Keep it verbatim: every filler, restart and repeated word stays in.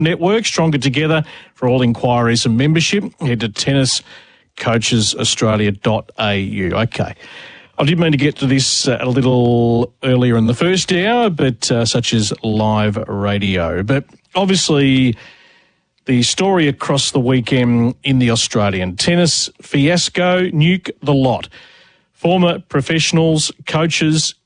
network, Stronger Together. For all inquiries and membership, head to tennis coaches australia dot a u. Okay. I did mean to get to this uh, a little earlier in the first hour, but uh, such as live radio. But obviously, the story across the weekend in the Australian tennis fiasco, nuke the lot. Former professionals, coaches